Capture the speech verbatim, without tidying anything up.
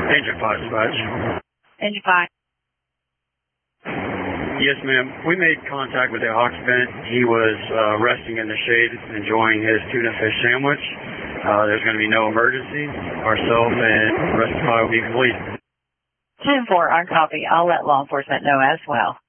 Engine five dispatch. Engine five. Yes, ma'am. We made contact with the occupant. He was uh, resting in the shade, enjoying his tuna fish sandwich. Uh, there's going to be no emergency. Ourselves and rescue will be complete. ten four, on copy. I'll let law enforcement know as well.